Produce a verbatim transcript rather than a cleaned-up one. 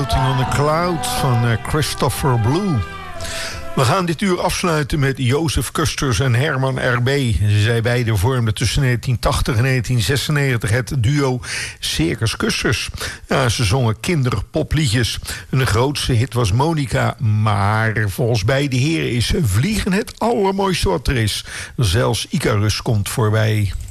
Floating on a Cloud van uh, Christopher Blue. We gaan dit uur afsluiten met Jozef Kusters en Herman R B. Zij beiden vormden tussen negentien tachtig en negentien zesennegentig het duo Circus Kusters. Ja, ze zongen kinderpopliedjes. Hun grootste hit was Monica, maar volgens beide heren is Vliegen het allermooiste wat er is. Zelfs Icarus komt voorbij.